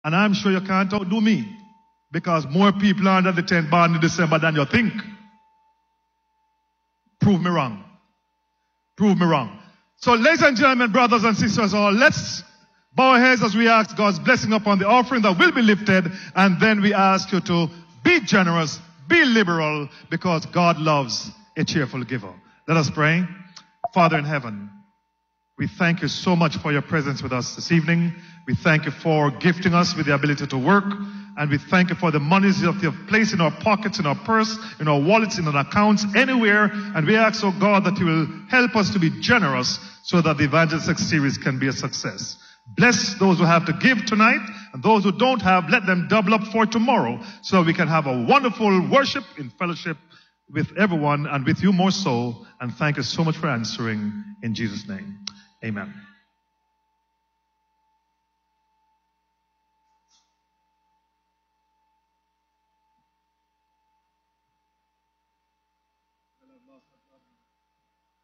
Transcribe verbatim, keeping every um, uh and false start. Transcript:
And I'm sure you can't outdo me because more people are under the tent born in December than you think. Prove me wrong. Prove me wrong. So, ladies and gentlemen, brothers and sisters, all, let's bow our heads as we ask God's blessing upon the offering that will be lifted, and then we ask you to be generous, be liberal, because God loves a cheerful giver. Let us pray. Father in heaven, we thank you so much for your presence with us this evening. We thank you for gifting us with the ability to work. And we thank you for the monies that you have placed in our pockets, in our purse, in our wallets, in our accounts, anywhere. And we ask, oh God, that you will help us to be generous so that the Evangelistic series can be a success. Bless those who have to give tonight, and those who don't have, let them double up for tomorrow so we can have a wonderful worship in fellowship with everyone and with you more so. And thank you so much for answering in Jesus' name. Amen.